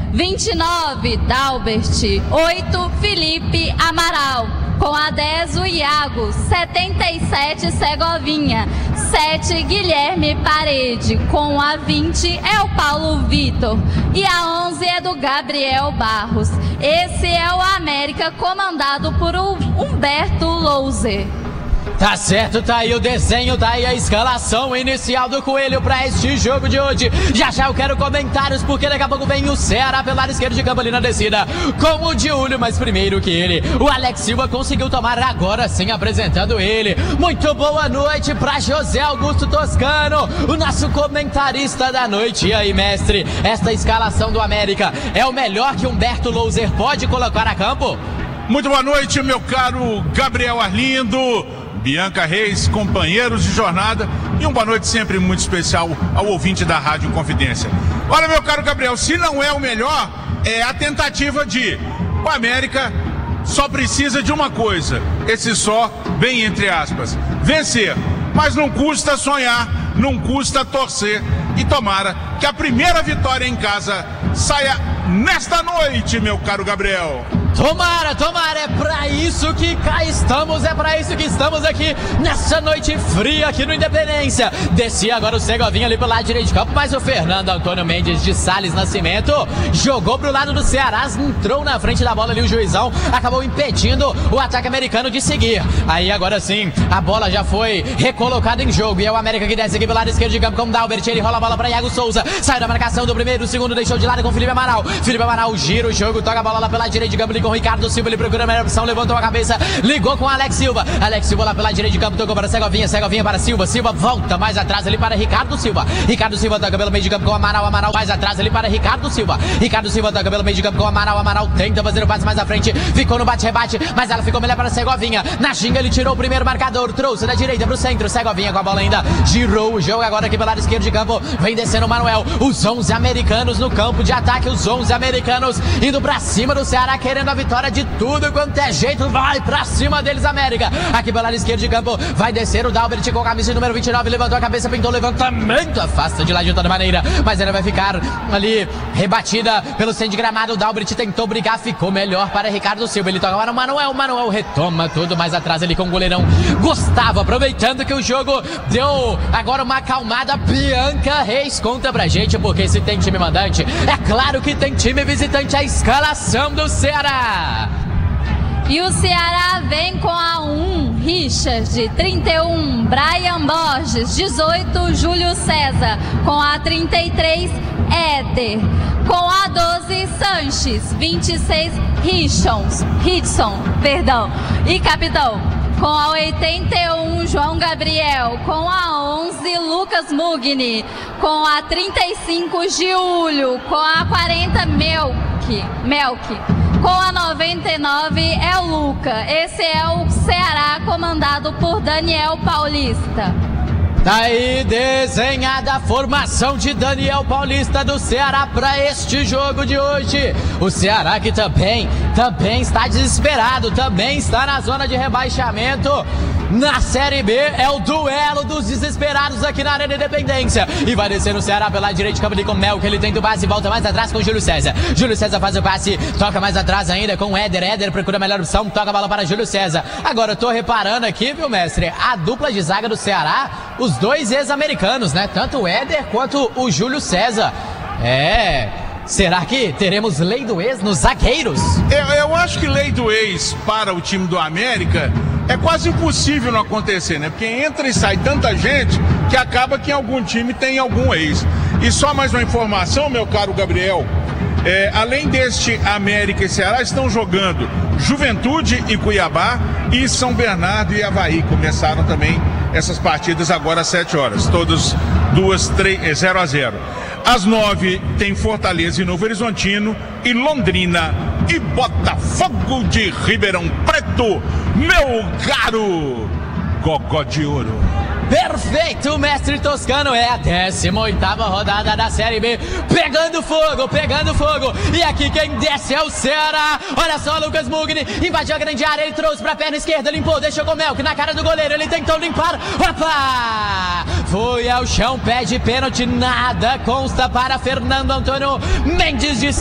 29, Dalbert. 8, Felipe Amaral. Com a 10, o Iago. 77, Segovinha. 7, Guilherme Parede. Com a 20 é o Paulo Vitor. E a 11 é do Gabriel Barros. Esse é o América, comandado por Humberto Louser. Tá certo, tá aí o desenho, tá aí a escalação inicial do Coelho pra este jogo de hoje. Já já eu quero comentários, porque daqui a pouco vem o Ceará pelo lado esquerdo de campo ali na descida, com o Diúlio, mas primeiro que ele, o Alex Silva conseguiu tomar agora sim, apresentando ele. Muito boa noite pra José Augusto Toscano, o nosso comentarista da noite. E aí, mestre, esta escalação do América é o melhor que Humberto Louser pode colocar a campo? Muito boa noite, meu caro Gabriel Arlindo, Bianca Reis, companheiros de jornada, e uma boa noite sempre muito especial ao ouvinte da Rádio Confidência. Olha, meu caro Gabriel, se não é o melhor, é a tentativa de... O América só precisa de uma coisa, esse só, bem entre aspas, vencer. Mas não custa sonhar, não custa torcer, e tomara que a primeira vitória em casa saia nesta noite, meu caro Gabriel. Tomara, tomara, é pra isso que cá estamos, é pra isso que estamos aqui nessa noite fria aqui no Independência. Descia agora o Segovinha ali pelo lado direito de campo, mas o Fernando Antônio Mendes de Sales Nascimento jogou pro lado do Ceará, entrou na frente da bola ali, o juizão acabou impedindo o ataque americano de seguir. Aí agora sim, a bola já foi recolocada em jogo, e é o América que desce aqui pelo lado esquerdo de campo com o Dalbert, ele rola a bola pra Iago Souza, sai da marcação do primeiro, o segundo deixou de lado com o Felipe Amaral. Felipe Amaral gira o jogo, toca a bola lá pela direita de campo ali com o Ricardo Silva, ele procura a melhor opção, levantou a cabeça, ligou com o Alex Silva. Alex Silva lá pela direita de campo, tocou para Segovinha, Segovinha para Silva, Silva volta mais atrás ali para Ricardo Silva. Ricardo Silva toca pelo meio de campo com o Amaral, Amaral mais atrás ali para Ricardo Silva. Ricardo Silva toca pelo meio de campo com o Amaral, Amaral tenta fazer o passe mais à frente, ficou no bate-rebate, mas ela ficou melhor para Segovinha. Na ginga ele tirou o primeiro marcador, trouxe da direita para o centro, Segovinha com a bola ainda, girou o jogo agora aqui pelo lado esquerdo de campo, vem descendo o Manuel, os 11 americanos no campo de ataque, os 11 americanos indo pra cima do Ceará, querendo a vitória de tudo quanto é jeito, vai pra cima deles, América. Aqui pelo lado esquerdo de campo, vai descer o Dalbert com a camisa número 29, levantou a cabeça, pintou levantamento, afasta de lá de toda maneira, mas ela vai ficar ali, rebatida pelo centro de gramado. O Dalbert tentou brigar, ficou melhor para Ricardo Silva, ele toca para o Manuel, Manuel retoma tudo mais atrás ali com o goleirão Gustavo, aproveitando que o jogo deu agora uma acalmada. Bianca Reis conta pra gente, porque se tem time mandante, é claro que tem time visitante, a escalação do Ceará. E o Ceará vem com a 1, Richard, 31, Brian Borges, 18, Júlio César, com a 33, Éder, com a 12, Sanches, 26, Hitson, e capitão, com a 81, João Gabriel, com a 11, Lucas Mugni, com a 35, Giúlio, com a 40, Melk. Com a 99 é o Luca. Esse é o Ceará, comandado por Daniel Paulista. Tá aí desenhada a formação de Daniel Paulista do Ceará para este jogo de hoje. O Ceará que também está desesperado, também está na zona de rebaixamento. Na Série B é o duelo dos desesperados aqui na Arena Independência. E vai descer o Ceará pela direita de campo ali com o Mel, que ele tenta o passe e volta mais atrás com o Júlio César. Júlio César faz o passe, toca mais atrás ainda com o Éder. Éder procura a melhor opção, toca a bola para Júlio César. Agora eu tô reparando aqui, viu, mestre? A dupla de zaga do Ceará, os dois ex-americanos, né? Tanto o Éder quanto o Júlio César. Será que teremos lei do ex nos zagueiros? Eu acho que lei do ex para o time do América é quase impossível não acontecer, né? Porque entra e sai tanta gente que acaba que em algum time tem algum ex. E só mais uma informação, meu caro Gabriel. Além deste América e Ceará, estão jogando Juventude e Cuiabá, e São Bernardo e Avaí. Começaram também essas partidas agora às 7 horas. Todas 0-0. Às 9 tem Fortaleza e Novo Horizontino, e Londrina e Botafogo de Ribeirão Preto, meu caro Gogó de Ouro. Perfeito, mestre Toscano, é a 18ª rodada da Série B, pegando fogo, e aqui quem desce é o Ceará. Olha só, Lucas Mugni invadiu a grande área, ele trouxe pra perna esquerda, limpou, deixou com o Melk na cara do goleiro, ele tentou limpar, opa! Foi ao chão, pede pênalti, nada consta para Fernando Antônio Mendes de